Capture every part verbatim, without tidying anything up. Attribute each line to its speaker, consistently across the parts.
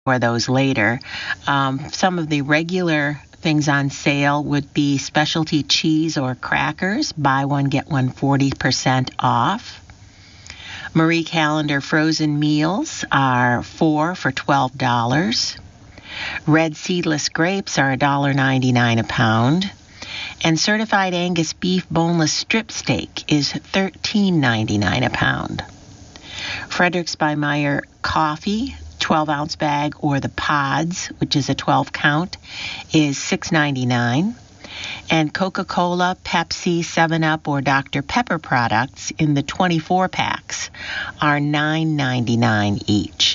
Speaker 1: for those later. Um, some of the regular things on sale would be specialty cheese or crackers. Buy one, get one forty percent off. Marie Calendar frozen meals are four for twelve dollars. Red seedless grapes are one dollar ninety-nine a pound. And certified Angus beef boneless strip steak is thirteen ninety-nine a pound. Fredericks by Meyer coffee, twelve ounce bag, or the pods, which is a twelve count, is six ninety-nine. And Coca-Cola, Pepsi, seven up, or Doctor Pepper products in the twenty-four packs are nine ninety-nine each.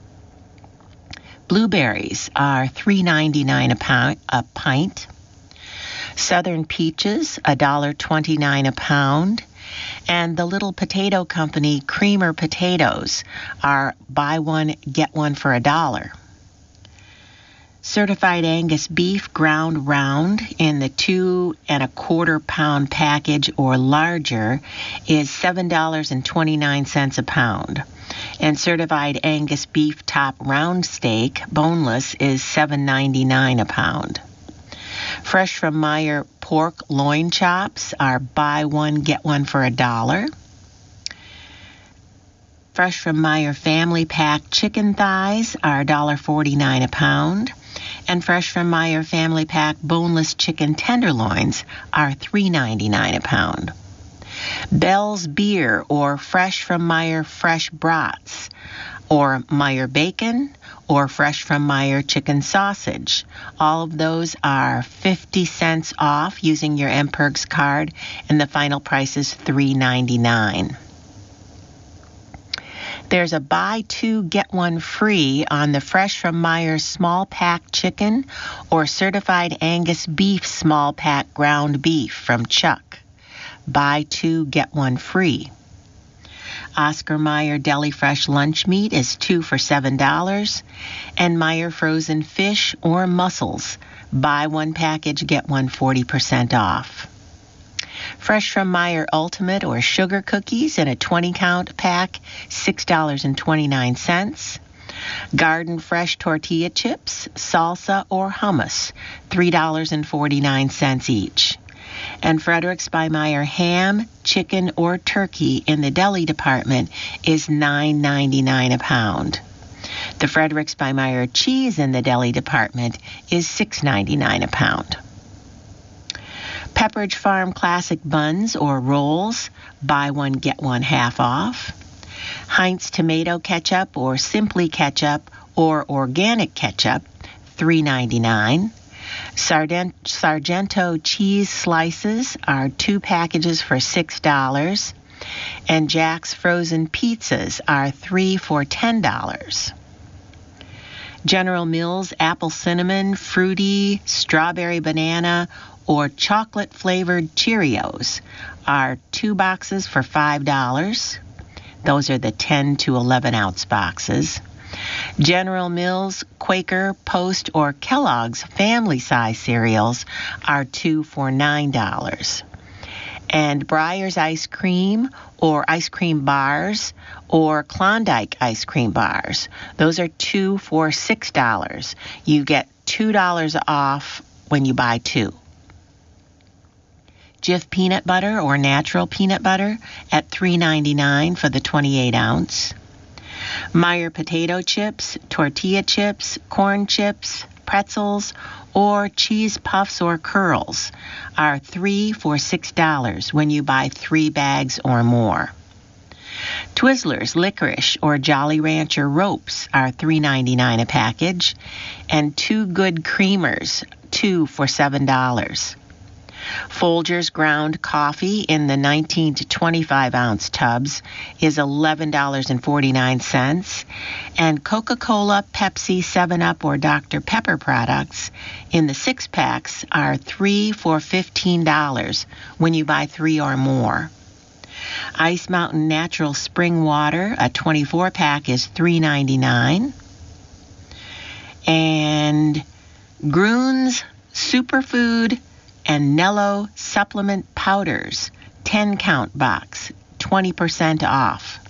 Speaker 1: Blueberries are three ninety-nine a, pound, a pint. Southern peaches, one dollar twenty-nine a pound. And the Little Potato Company creamer potatoes are buy one, get one for a dollar. Certified Angus beef ground round in the two and a quarter pound package or larger is seven dollars and twenty-nine cents a pound. And certified Angus beef top round steak, boneless, is seven ninety-nine a pound. Fresh from Meyer pork loin chops are buy one, get one for a dollar. Fresh from Meyer family pack chicken thighs are one dollar forty-nine a pound. And fresh from Meyer family pack boneless chicken tenderloins are three ninety-nine a pound. Bell's beer or fresh from Meyer fresh brats, or Meyer bacon, or fresh from Meyer chicken sausage. All of those are fifty cents off using your M Perks card, and the final price is three ninety-nine. There's a buy two, get one free on the fresh from Meyer small pack chicken or certified Angus beef small pack ground beef from Chuck. Buy two, get one free. Oscar Mayer Deli Fresh lunch meat is two for seven dollars. And Meyer frozen fish or mussels. Buy one package, get one forty percent off. Fresh from Meyer Ultimate or sugar cookies in a twenty count pack, six dollars and twenty-nine cents. Garden Fresh tortilla chips, salsa, or hummus, three dollars and forty-nine cents each. And Fredericks by Meyer ham, chicken, or turkey in the deli department is nine ninety-nine a pound. The Fredericks by Meyer cheese in the deli department is six ninety-nine a pound. Pepperidge Farm Classic buns or rolls, buy one, get one half off. Heinz tomato ketchup or Simply ketchup or organic ketchup, three ninety-nine. Sargent- Sargento cheese slices are two packages for six dollars. And Jack's frozen pizzas are three for ten dollars. General Mills apple cinnamon, fruity, strawberry banana, or chocolate-flavored Cheerios are two boxes for five dollars. Those are the ten to eleven ounce boxes. General Mills, Quaker, Post, or Kellogg's family-size cereals are two for nine dollars. And Breyer's ice cream or ice cream bars or Klondike ice cream bars, those are two for six dollars. You get two dollars off when you buy two. Jif peanut butter or natural peanut butter at three ninety-nine for the twenty-eight ounce. Meyer potato chips, tortilla chips, corn chips, pretzels, or cheese puffs or curls are three for six dollars when you buy three bags or more. Twizzlers licorice or Jolly Rancher ropes are three ninety-nine a package, and Two Good creamers, two for seven dollars. Folgers ground coffee in the nineteen to twenty-five ounce tubs is eleven dollars and forty-nine cents, and Coca-Cola, Pepsi, seven up, or Doctor Pepper products in the six packs are three for fifteen dollars when you buy three or more. Ice Mountain Natural Spring Water, a twenty-four pack, is three ninety-nine. And Grunes Superfood and Nello supplement powders, ten count box, twenty percent off.